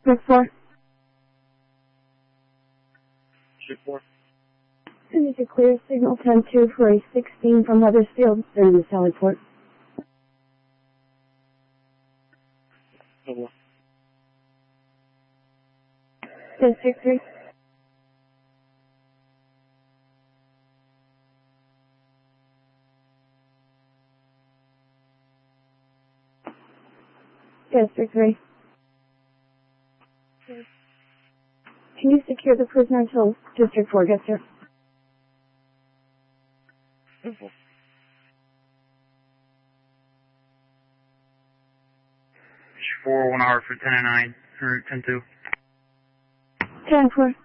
District 4. District 4. Send us a clear signal 10-2 for a 16 from Weathersfield, during the Sally Port. Over. District 3. District 3. Can you secure the prisoner until District 4 gets here? Simple. District 4, 1 hour for 10 and 9, or 10-2. 10-4.